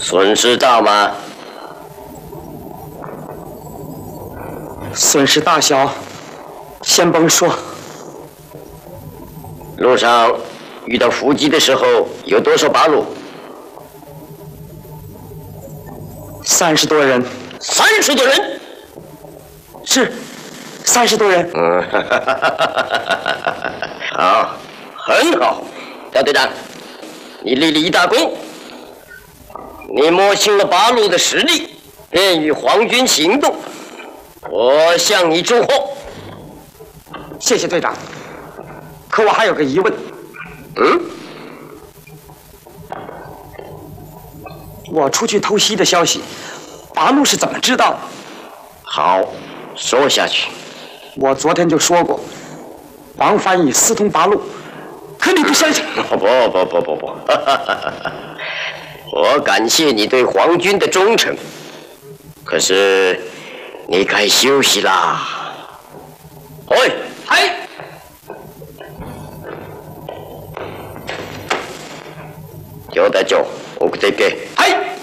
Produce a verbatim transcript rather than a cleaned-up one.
损失大吗？ 损失大小，先甭说。 路上遇到伏击的时候，有多少八路？ 三十多人。 三十多人？ 是，三十多人。 嗯，好，很好，大队长，你立了一大功。你摸清了八路的实力，便与皇军行动。我向你祝贺。 谢谢队长。可我还有个疑问。 嗯？ 我出去偷袭的消息，八路是怎么知道的？ 好，说下去。 我昨天就说过，王翻译私通八路，可你不相信？ 不不不不不不，我感谢你对皇军的忠诚，可是你该休息啦。喂， 嗨。 叫大家，我这个。 はい。